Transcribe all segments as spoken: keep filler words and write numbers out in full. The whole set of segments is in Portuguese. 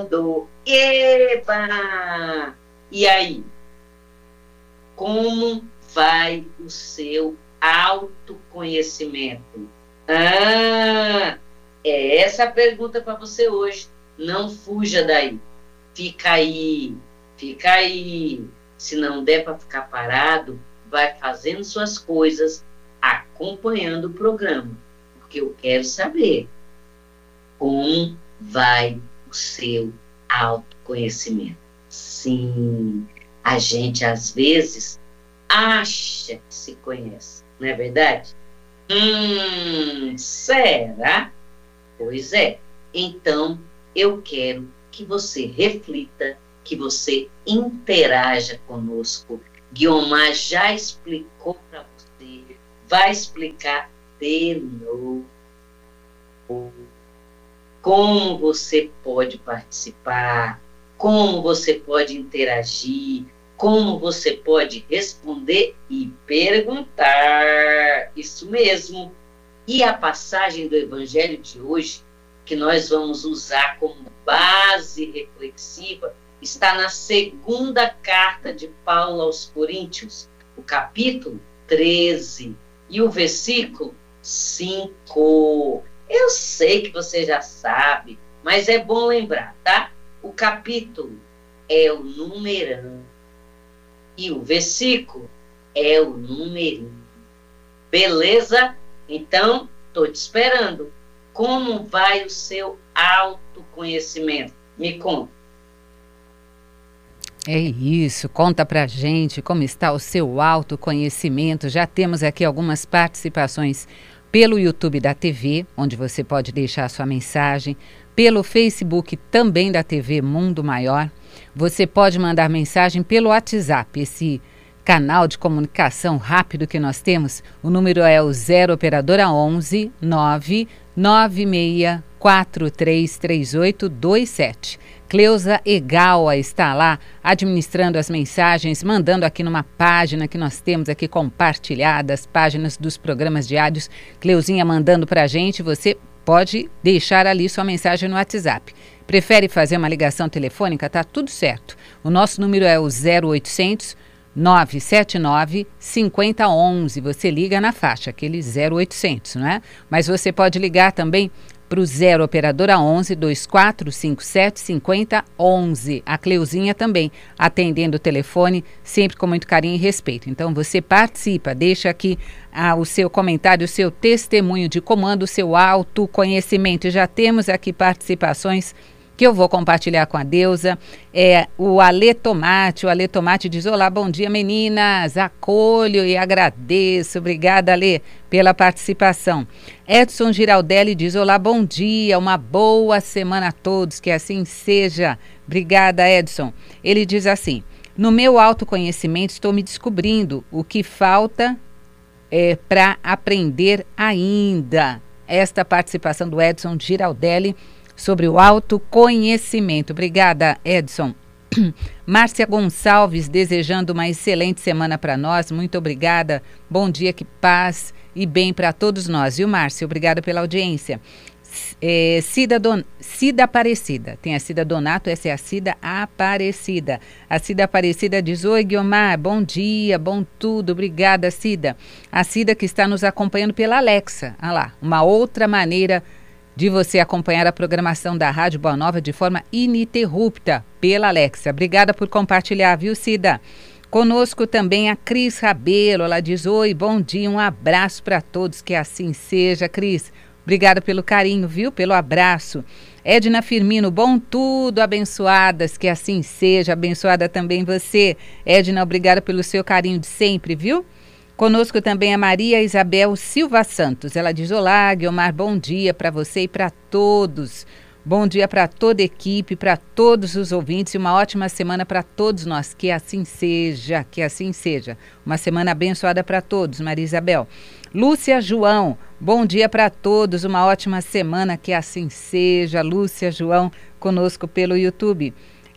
Eba! E aí? Como vai o seu autoconhecimento? Ah, é essa a pergunta para você hoje. Não fuja daí. Fica aí, fica aí. Se não der para ficar parado, vai fazendo suas coisas, acompanhando o programa. Porque eu quero saber como vai o seu autoconhecimento. Sim, a gente às vezes acha que se conhece, não é verdade? Hum, será? Pois é. Então, eu quero que você reflita, que você interaja conosco. Guiomar já explicou para você, vai explicar de novo como você pode participar, como você pode interagir, como você pode responder e perguntar. Isso mesmo. E a passagem do Evangelho de hoje, que nós vamos usar como base reflexiva, está na segunda carta de Paulo aos Coríntios, o capítulo treze e o versículo cinco. Eu sei que você já sabe, mas é bom lembrar, tá? O capítulo é o numerão e o versículo é o numerinho. Beleza? Então, estou te esperando. Como vai o seu autoconhecimento? Me conta. É isso, conta pra gente como está o seu autoconhecimento. Já temos aqui algumas participações pelo YouTube da T V, onde você pode deixar sua mensagem, pelo Facebook também da T V Mundo Maior. Você pode mandar mensagem pelo WhatsApp, esse canal de comunicação rápido que nós temos. O número é o zero operadora onze nove nove seis quatro três três oito dois sete. Cleusa Egawa está lá administrando as mensagens, mandando aqui numa página que nós temos aqui compartilhada, as páginas dos programas diários. Cleuzinha mandando para a gente, você pode deixar ali sua mensagem no WhatsApp. Prefere fazer uma ligação telefônica? Tá tudo certo. O nosso número é o zero oitocentos nove sete nove cinco zero um um. Você liga na faixa, aquele zero oitocentos, não é? Mas você pode ligar também para o zero operadora onze dois quatro cinco sete cinco zero um um. A Cleuzinha também atendendo o telefone, sempre com muito carinho e respeito. Então você participa, deixa aqui ah, o seu comentário, o seu testemunho de comando, o seu autoconhecimento. Já temos aqui participações que eu vou compartilhar com a Deusa. É o Ale Tomate. O Ale Tomate diz: olá, bom dia, meninas. Acolho e agradeço. Obrigada, Ale, pela participação. Edson Giraldelli diz: olá, bom dia. Uma boa semana a todos. Que assim seja. Obrigada, Edson. Ele diz assim: no meu autoconhecimento estou me descobrindo o que falta é, para aprender ainda. Esta participação do Edson Giraldelli sobre o autoconhecimento. Obrigada, Edson. Márcia Gonçalves desejando uma excelente semana para nós. Muito obrigada. Bom dia, que paz e bem para todos nós. Viu, Márcia? Obrigada pela audiência. É, Cida, Don... Cida Aparecida. Tem a Cida Donato, essa é a Cida Aparecida. A Cida Aparecida diz: oi, Guiomar, bom dia, bom tudo. Obrigada, Cida. A Cida que está nos acompanhando pela Alexa. Olha lá, uma outra maneira de você acompanhar a programação da Rádio Boa Nova de forma ininterrupta pela Alexa. Obrigada por compartilhar, viu, Cida? Conosco também a Cris Rabelo. Ela diz: oi, bom dia, um abraço para todos, que assim seja, Cris. Obrigada pelo carinho, viu? Pelo abraço. Edna Firmino, bom tudo, abençoadas, que assim seja. Abençoada também você. Edna, obrigada pelo seu carinho de sempre, viu? Conosco também a Maria Isabel Silva Santos. Ela diz: olá, Guiomar, bom dia para você e para todos. Bom dia para toda a equipe, para todos os ouvintes e uma ótima semana para todos nós. Que assim seja, que assim seja. Uma semana abençoada para todos, Maria Isabel. Lúcia João, bom dia para todos, uma ótima semana, que assim seja. Lúcia João, conosco pelo YouTube.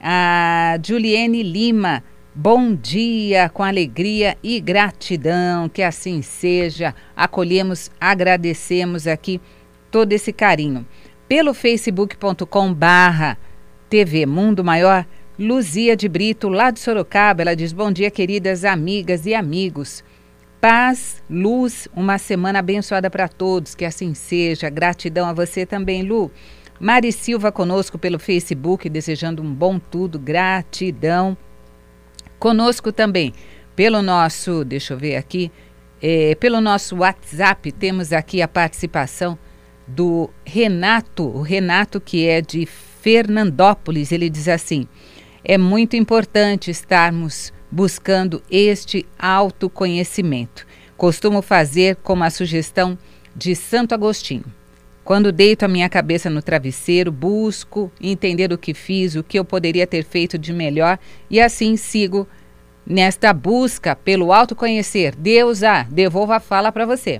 A Juliene Lima, bom dia, com alegria e gratidão, que assim seja. Acolhemos, agradecemos aqui todo esse carinho. Pelo facebook ponto com barra T V Mundo Maior, Luzia de Brito, lá de Sorocaba. Ela diz: bom dia, queridas amigas e amigos. Paz, luz, uma semana abençoada para todos, que assim seja. Gratidão a você também, Lu. Mari Silva conosco pelo Facebook, desejando um bom tudo, gratidão. Conosco também pelo nosso, deixa eu ver aqui, é, pelo nosso WhatsApp, temos aqui a participação do Renato, o Renato que é de Fernandópolis. Ele diz assim: é muito importante estarmos buscando este autoconhecimento. Costumo fazer como a sugestão de Santo Agostinho. Quando deito a minha cabeça no travesseiro, busco entender o que fiz, o que eu poderia ter feito de melhor, e assim sigo nesta busca pelo autoconhecer. Deusa, devolvo a fala para você.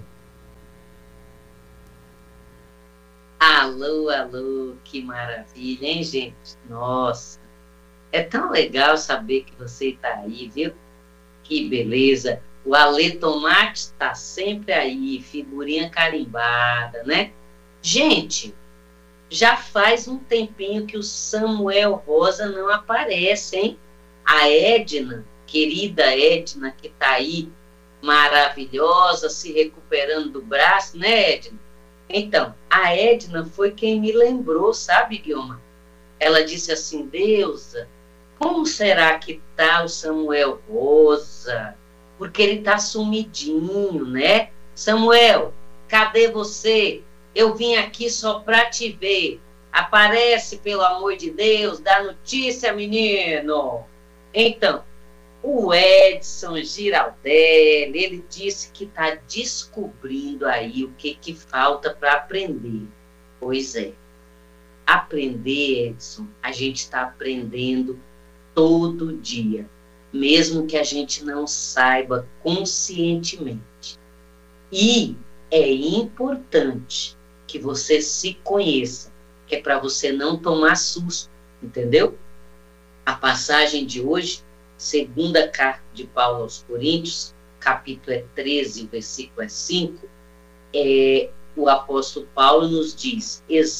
Alô, alô, que maravilha, hein, gente? Nossa, é tão legal saber que você está aí, viu? Que beleza. O Alê Tomate está sempre aí, figurinha carimbada, né? Gente, já faz um tempinho que o Samuel Rosa não aparece, hein? A Edna, querida Edna, que está aí, maravilhosa, se recuperando do braço, né, Edna? Então, a Edna foi quem me lembrou, sabe, Guilma? Ela disse assim: Deusa, como será que tá o Samuel Rosa? Porque ele tá sumidinho, né? Samuel, cadê você? Eu vim aqui só para te ver. Aparece, pelo amor de Deus, dá notícia, menino. Então, o Edson Giraldelli, ele disse que está descobrindo aí o que, que falta para aprender. Pois é, aprender, Edson, a gente está aprendendo todo dia, mesmo que a gente não saiba conscientemente. E é importante que você se conheça, que é para você não tomar susto, entendeu? A passagem de hoje, segunda carta de Paulo aos Coríntios, capítulo é treze, versículo é cinco, é, o apóstolo Paulo nos diz: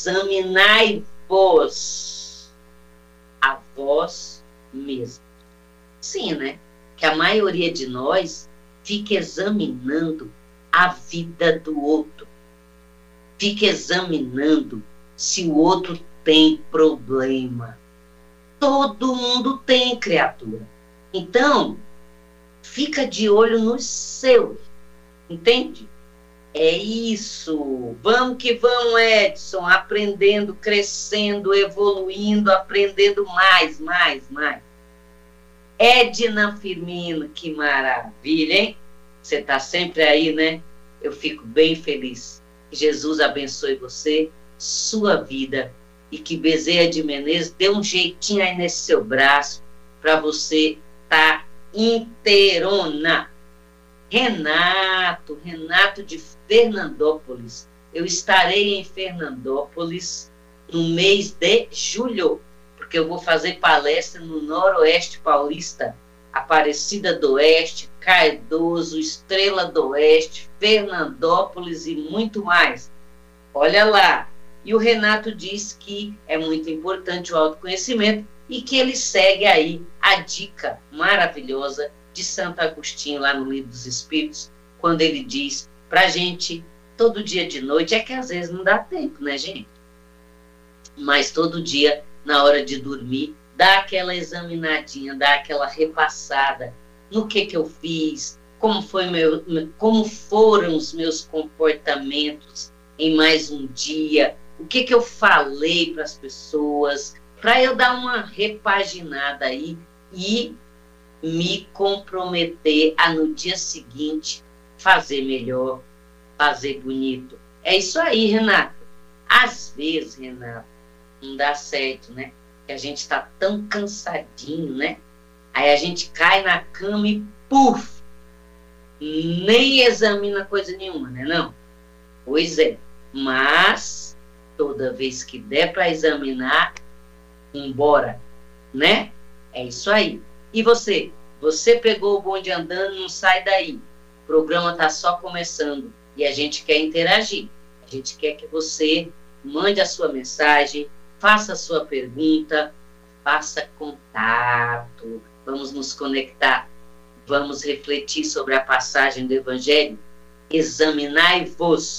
examinai-vos a vós mesmo. Sim, né? Que a maioria de nós fica examinando a vida do outro. Fica examinando se o outro tem problema. Todo mundo tem, criatura. Então, fica de olho nos seus. Entende? É isso. Vamos que vamos, Edson. Aprendendo, crescendo, evoluindo, aprendendo mais, mais, mais. Edna Firmino, que maravilha, hein? Você está sempre aí, né? Eu fico bem feliz. Que Jesus abençoe você, sua vida, e que Bezerra de Menezes dê um jeitinho aí nesse seu braço para você estar tá inteirona. Renato, Renato de Fernandópolis. Eu estarei em Fernandópolis no mês de julho, porque eu vou fazer palestra no Noroeste Paulista, Aparecida do Oeste, Cardoso, Estrela do Oeste, Fernandópolis e muito mais. Olha lá. E o Renato diz que é muito importante o autoconhecimento e que ele segue aí a dica maravilhosa de Santo Agostinho, lá no Livro dos Espíritos, quando ele diz pra gente, todo dia de noite, é que às vezes não dá tempo, né, gente? Mas todo dia, na hora de dormir, dá aquela examinadinha, dá aquela repassada no que que eu fiz, como, foi meu, como foram os meus comportamentos em mais um dia, o que que eu falei para as pessoas, para eu dar uma repaginada aí e me comprometer a no dia seguinte fazer melhor, fazer bonito. É isso aí, Renato. Às vezes, Renato, não dá certo, né? Que a gente está tão cansadinho, né? Aí a gente cai na cama e puf! Nem examina coisa nenhuma, né? Não? Pois é. Mas toda vez que der para examinar, embora, né? É isso aí. E você? Você pegou o bonde andando, não sai daí. O programa está só começando e a gente quer interagir. A gente quer que você mande a sua mensagem, faça a sua pergunta, faça contato, vamos nos conectar, vamos refletir sobre a passagem do Evangelho. Examinai-vos